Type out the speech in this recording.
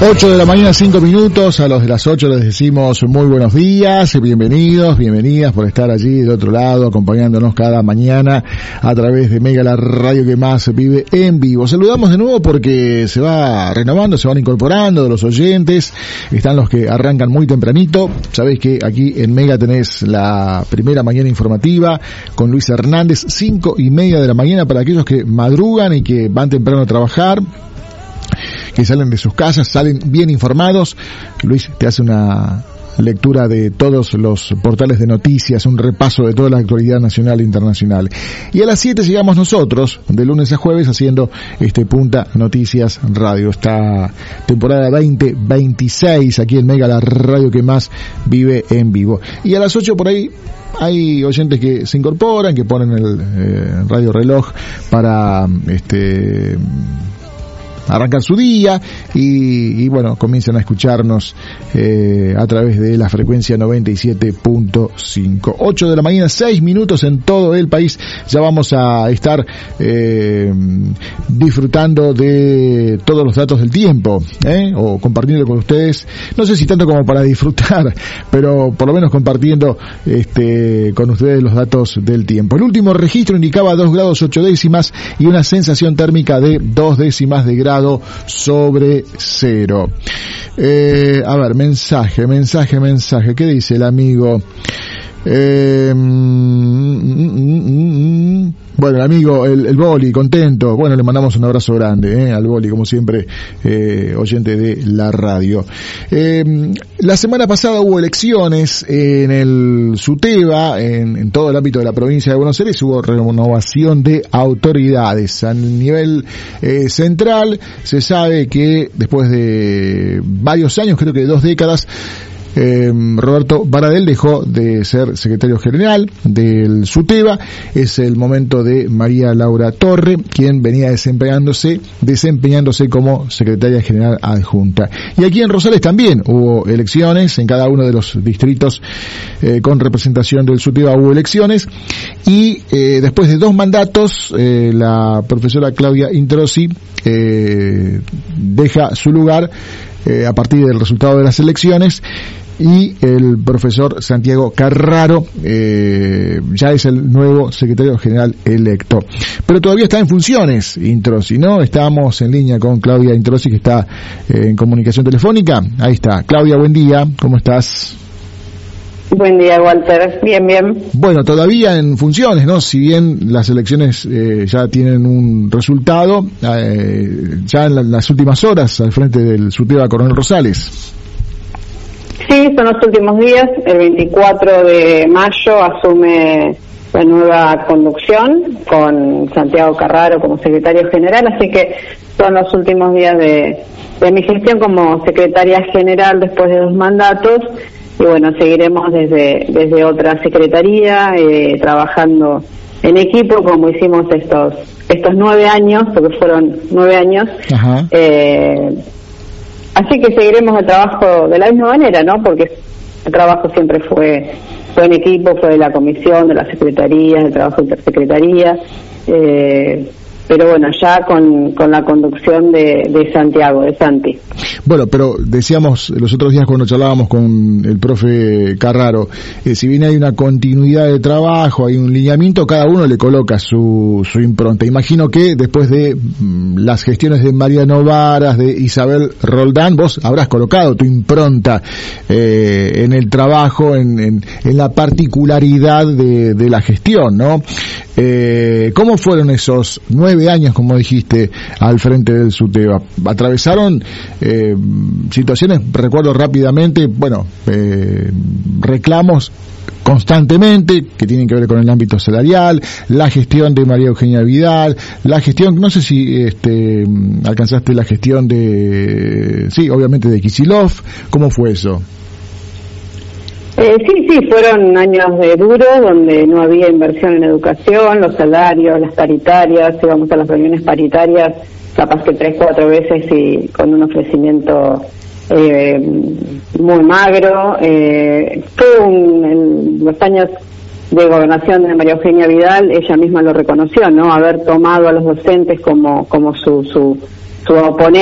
8 de la mañana, 5 minutos. A los de las 8 les decimos muy buenos días, bienvenidos, bienvenidas por estar allí del otro lado, acompañándonos cada mañana a través de Mega, la radio que más vive en vivo. Saludamos de nuevo porque se va renovando, se van incorporando los oyentes. Están los que arrancan muy tempranito. Sabéis que aquí en Mega tenés la primera mañana informativa con Luis Hernández, 5:30 de la mañana para aquellos que madrugan y que van temprano a trabajar, que salen de sus casas, salen bien informados. Luis te hace una lectura de todos los portales de noticias, un repaso de toda la actualidad nacional e internacional. Y a las 7 llegamos nosotros, de lunes a jueves, haciendo Punta Noticias Radio. Esta temporada 2026, aquí en Mega, la radio que más vive en vivo. Y a las 8 por ahí hay oyentes que se incorporan, que ponen el radio reloj para arrancar su día y bueno, comienzan a escucharnos a través de la frecuencia 97.5. 8 de la mañana, 6 minutos en todo el país. Ya vamos a estar disfrutando de todos los datos del tiempo, o compartiendo con ustedes, no sé si tanto como para disfrutar, pero por lo menos compartiendo con ustedes los datos del tiempo. El último registro indicaba 2 grados 8 décimas y una sensación térmica de 2 décimas de grado sobre cero. A ver, mensaje. ¿Qué dice el amigo? Bueno, el amigo, el Boli, contento. Bueno, le mandamos un abrazo grande, al Boli, como siempre, oyente de la radio. La semana pasada hubo elecciones en el SUTEBA, en todo el ámbito de la provincia de Buenos Aires. Hubo renovación de autoridades. A nivel central, se sabe que después de varios años, creo que 2 décadas, Roberto Baradel dejó de ser secretario general del SUTEBA. Es el momento de María Laura Torre, quien venía desempeñándose como secretaria general adjunta. Y aquí en Rosales también hubo elecciones, en cada uno de los distritos con representación del SUTEBA hubo elecciones, y después de 2 mandatos, la profesora Claudia Introssi deja su lugar a partir del resultado de las elecciones, y el profesor Santiago Carraro ya es el nuevo secretario general electo. Pero todavía está en funciones Introssi, ¿no? Estamos en línea con Claudia Introssi, que está en comunicación telefónica. Ahí está. Claudia, buen día, ¿cómo estás? Buen día, Walter. Bien. Bueno, todavía en funciones, ¿no? Si bien las elecciones ya tienen un resultado, ya en las últimas horas al frente del SUTEBA Coronel Rosales. Sí, son los últimos días. El 24 de mayo asume la nueva conducción con Santiago Carraro como secretario general, así que son los últimos días de mi gestión como secretaria general después de 2 mandatos. Y bueno, seguiremos desde otra secretaría, trabajando en equipo como hicimos estos 9 años, porque fueron 9 años. Ajá. Así que seguiremos el trabajo de la misma manera, ¿no? Porque el trabajo siempre fue en equipo, fue de la comisión, de la secretaría, del trabajo de intersecretaría, pero bueno, ya con la conducción de Santiago, de Santi. Bueno, pero decíamos los otros días cuando charlábamos con el profe Carraro, si bien hay una continuidad de trabajo, hay un lineamiento, cada uno le coloca su impronta. Imagino que después de las gestiones de Mariano Varas, de Isabel Roldán, vos habrás colocado tu impronta en el trabajo, en la particularidad de la gestión, ¿no? ¿Cómo fueron esos 9 años, como dijiste, al frente del SUTEBA? Atravesaron situaciones, recuerdo rápidamente, reclamos constantemente que tienen que ver con el ámbito salarial, la gestión de María Eugenia Vidal, la gestión, no sé si alcanzaste la gestión obviamente de Kicillof. ¿Cómo fue eso? Sí, fueron años duros donde no había inversión en educación, los salarios, las paritarias, íbamos a las reuniones paritarias capaz que 3-4 veces y con un ofrecimiento muy magro. Fue en los años de gobernación de María Eugenia Vidal, ella misma lo reconoció, ¿no? Haber tomado a los docentes como su oponente